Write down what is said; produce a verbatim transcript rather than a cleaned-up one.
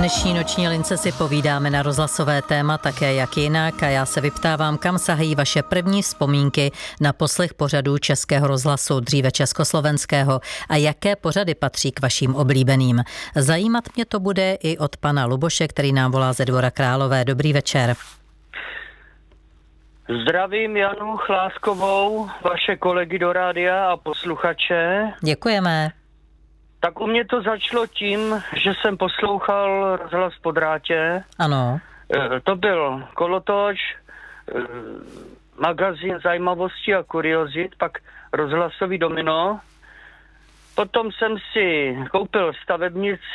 dnešní noční lince si povídáme na rozhlasové téma také jak jinak a já se vyptávám, kam sahají vaše první vzpomínky na poslech pořadů Českého rozhlasu, dříve československého, a jaké pořady patří k vašim oblíbeným. Zajímat mě to bude i od pana Luboše, který nám volá ze Dvora Králové. Dobrý večer. Zdravím Janu Chláskovou, vaše kolegy do rádia a posluchače. Děkujeme. Tak u mě to začalo tím, že jsem poslouchal rozhlas po drátě. Ano. E, to byl Kolotoč, e, magazín zajímavostí a kuriozit, pak rozhlasový Domino. Potom jsem si koupil stavebnici